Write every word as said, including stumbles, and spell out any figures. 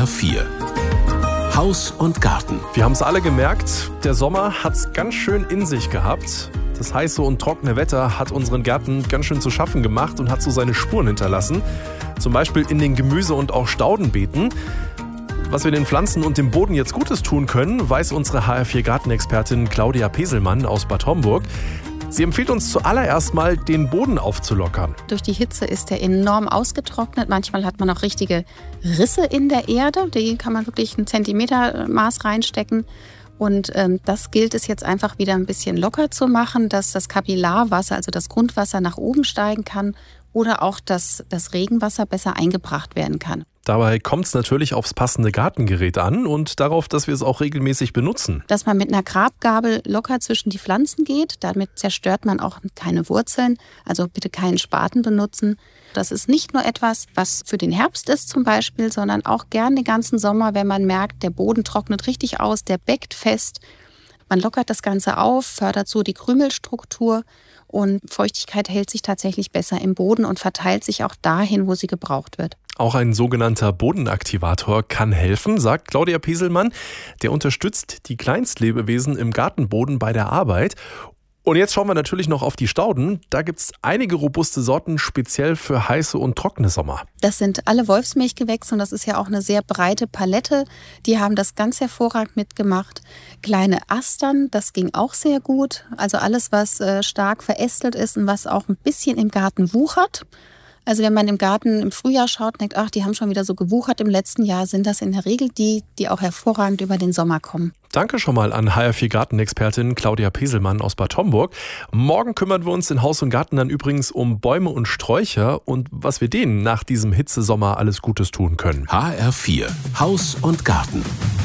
R vier Haus und Garten. Wir haben es alle gemerkt, der Sommer hat es ganz schön in sich gehabt. Das heiße und trockene Wetter hat unseren Gärten ganz schön zu schaffen gemacht und hat so seine Spuren hinterlassen. Zum Beispiel in den Gemüse- und auch Staudenbeeten. Was wir den Pflanzen und dem Boden jetzt Gutes tun können, weiß unsere H R vier Gartenexpertin Claudia Peselmann aus Bad Homburg. Sie empfiehlt uns zuallererst mal, den Boden aufzulockern. Durch die Hitze ist er enorm ausgetrocknet. Manchmal hat man auch richtige Risse in der Erde. Die kann man wirklich ein Zentimetermaß reinstecken. Und ähm, das gilt es jetzt einfach wieder ein bisschen locker zu machen, dass das Kapillarwasser, also das Grundwasser, nach oben steigen kann oder auch, dass das Regenwasser besser eingebracht werden kann. Dabei kommt es natürlich aufs passende Gartengerät an und darauf, dass wir es auch regelmäßig benutzen. Dass man mit einer Grabgabel locker zwischen die Pflanzen geht, damit zerstört man auch keine Wurzeln, also bitte keinen Spaten benutzen. Das ist nicht nur etwas, was für den Herbst ist zum Beispiel, sondern auch gern den ganzen Sommer, wenn man merkt, der Boden trocknet richtig aus, der beckt fest. Man lockert das Ganze auf, fördert so die Krümelstruktur und Feuchtigkeit hält sich tatsächlich besser im Boden und verteilt sich auch dahin, wo sie gebraucht wird. Auch ein sogenannter Bodenaktivator kann helfen, sagt Claudia Peselmann. Der unterstützt die Kleinstlebewesen im Gartenboden bei der Arbeit. Und jetzt schauen wir natürlich noch auf die Stauden. Da gibt es einige robuste Sorten speziell für heiße und trockene Sommer. Das sind alle Wolfsmilchgewächse und das ist ja auch eine sehr breite Palette. Die haben das ganz hervorragend mitgemacht. Kleine Astern, das ging auch sehr gut. Also alles, was äh, stark verästelt ist und was auch ein bisschen im Garten wuchert. Also wenn man im Garten im Frühjahr schaut und denkt, ach, die haben schon wieder so gewuchert im letzten Jahr, sind das in der Regel die, die auch hervorragend über den Sommer kommen. Danke schon mal an H R vier Gartenexpertin Claudia Peselmann aus Bad Homburg. Morgen kümmern wir uns in Haus und Garten dann übrigens um Bäume und Sträucher und was wir denen nach diesem Hitzesommer alles Gutes tun können. H R vier Haus und Garten.